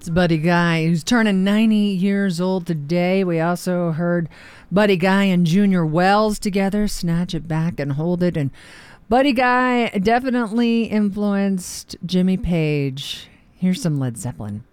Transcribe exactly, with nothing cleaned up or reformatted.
It's Buddy Guy, who's turning ninety years old today. We also heard Buddy Guy and Junior Wells together, Snatch It Back and Hold It. And Buddy Guy definitely influenced Jimmy Page. Here's some Led Zeppelin.